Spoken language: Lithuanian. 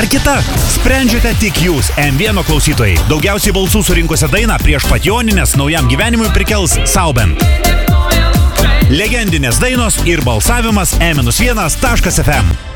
kita? Sprendžiate tik jūs, M1 klausytojai. Daugiausiai balsų surinkusią dainą prieš pat Jonines naujam gyvenimui prikels Sauben. Legendinės dainos ir balsavimas e-1.fm.